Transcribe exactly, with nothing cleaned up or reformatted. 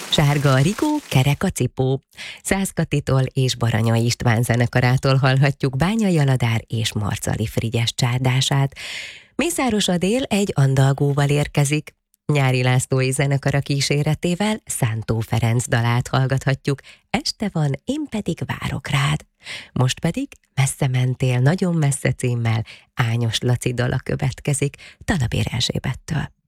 Sárga a rigó, kerek a cipó. Szász Katitól és Baranyai István zenekarától hallhatjuk Bányai Aladár és Marcali Frigyes csárdását. Mészáros Adél egy andalgóval érkezik. Nyári Lászlói zenekara kíséretével Szántó Ferenc dalát hallgathatjuk. Este van, én pedig várok rád. Most pedig Messze mentél, nagyon messze címmel Ányos Laci dala következik Talabér Erzsébettől.